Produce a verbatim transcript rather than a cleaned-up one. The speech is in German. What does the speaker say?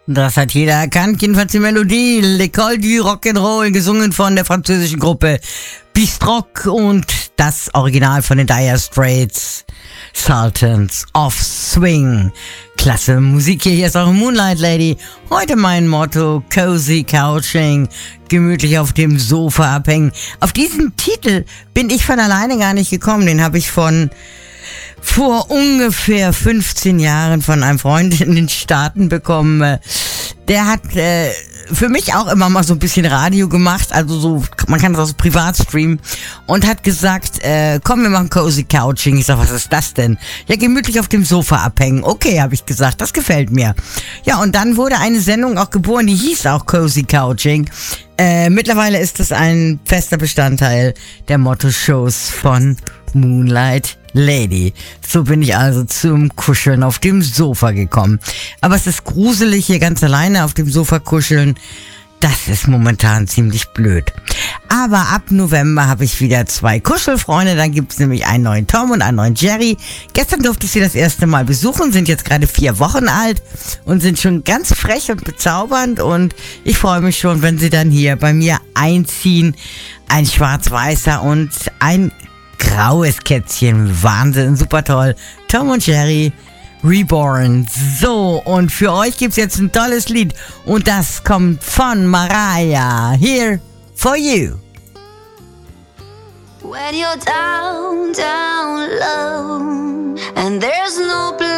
Das hat jeder erkannt, jedenfalls die Melodie. L'école du Rock'n'Roll, gesungen von der französischen Gruppe Bistrock und das Original von den Dire Straits, Sultans of Swing. Klasse Musik hier, hier ist eure Moonlight Lady. Heute mein Motto, Cozy Couching, gemütlich auf dem Sofa abhängen. Auf diesen Titel bin ich von alleine gar nicht gekommen, den habe ich von vor ungefähr fünfzehn Jahren von einem Freund in den Staaten bekommen. Der hat äh, für mich auch immer mal so ein bisschen Radio gemacht, also so, man kann das auch so privat streamen, und hat gesagt, äh, komm, wir machen Cozy Couching. Ich sag, was ist das denn? Ja, gemütlich auf dem Sofa abhängen. Okay, habe ich gesagt, das gefällt mir. Ja, und dann wurde eine Sendung auch geboren, die hieß auch Cozy Couching. Äh, mittlerweile ist es ein fester Bestandteil der Motto-Shows von Moonlight Lady. So bin ich also zum Kuscheln auf dem Sofa gekommen. Aber es ist gruselig, hier ganz alleine auf dem Sofa kuscheln. Das ist momentan ziemlich blöd. Aber ab November habe ich wieder zwei Kuschelfreunde. Dann gibt es nämlich einen neuen Tom und einen neuen Jerry. Gestern durfte ich sie das erste Mal besuchen, sind jetzt gerade vier Wochen alt und sind schon ganz frech und bezaubernd. Und ich freue mich schon, wenn sie dann hier bei mir einziehen. Ein schwarz-weißer und ein graues Kätzchen. Wahnsinn, super toll. Tom und Jerry Reborn. So, und für euch gibt's jetzt ein tolles Lied. Und das kommt von Mariah. Here for you. When you're down, down low, and there's no place